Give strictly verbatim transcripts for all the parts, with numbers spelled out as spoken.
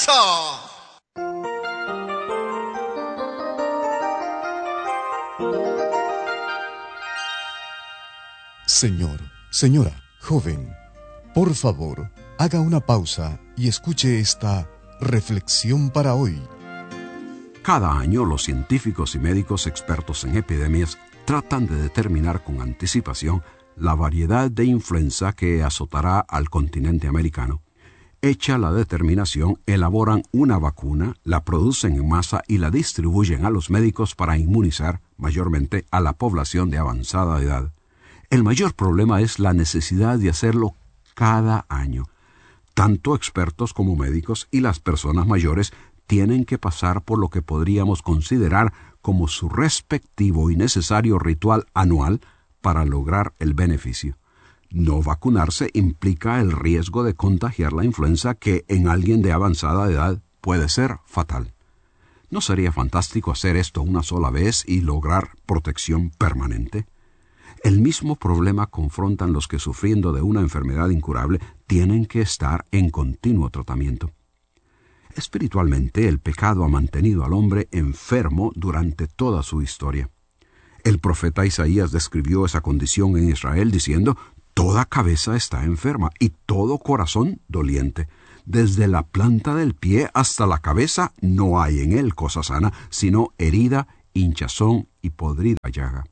casa. Señor, señora, joven, por favor, haga una pausa y escuche esta reflexión para hoy. Cada año los científicos y médicos expertos en epidemias tratan de determinar con anticipación la variedad de influenza que azotará al continente americano. Hecha la determinación, elaboran una vacuna, la producen en masa y la distribuyen a los médicos para inmunizar mayormente a la población de avanzada edad. El mayor problema es la necesidad de hacerlo cada año. Tanto expertos como médicos y las personas mayores tienen que pasar por lo que podríamos considerar como su respectivo y necesario ritual anual para lograr el beneficio. No vacunarse implica el riesgo de contagiar la influenza que en alguien de avanzada edad puede ser fatal. ¿No sería fantástico hacer esto una sola vez y lograr protección permanente? El mismo problema confrontan los que, sufriendo de una enfermedad incurable, tienen que estar en continuo tratamiento. Espiritualmente, el pecado ha mantenido al hombre enfermo durante toda su historia. El profeta Isaías describió esa condición en Israel diciendo: «Toda cabeza está enferma y todo corazón doliente. Desde la planta del pie hasta la cabeza no hay en él cosa sana, sino herida, hinchazón y podrida llaga».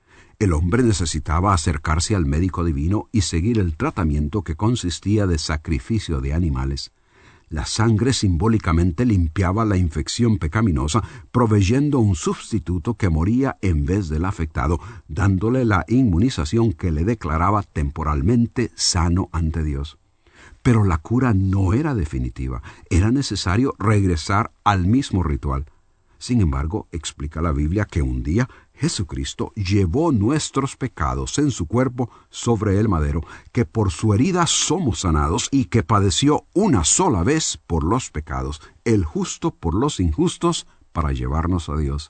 El hombre necesitaba acercarse al médico divino y seguir el tratamiento que consistía de sacrificio de animales. La sangre simbólicamente limpiaba la infección pecaminosa, proveyendo un sustituto que moría en vez del afectado, dándole la inmunización que le declaraba temporalmente sano ante Dios. Pero la cura no era definitiva, era necesario regresar al mismo ritual. Sin embargo, explica la Biblia que un día Jesucristo llevó nuestros pecados en su cuerpo sobre el madero, que por su herida somos sanados y que padeció una sola vez por los pecados, el justo por los injustos, para llevarnos a Dios.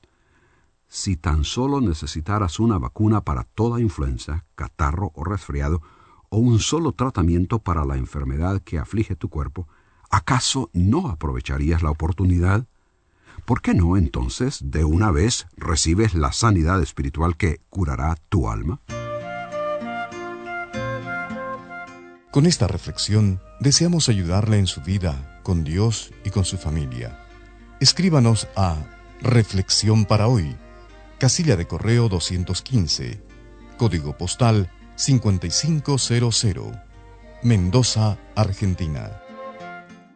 Si tan solo necesitaras una vacuna para toda influenza, catarro o resfriado, o un solo tratamiento para la enfermedad que aflige tu cuerpo, ¿acaso no aprovecharías la oportunidad? ¿Por qué no, entonces, de una vez recibes la sanidad espiritual que curará tu alma? Con esta reflexión, deseamos ayudarle en su vida, con Dios y con su familia. Escríbanos a Reflexión para Hoy, casilla de correo doscientos quince, código postal cinco cinco cero cero, Mendoza, Argentina.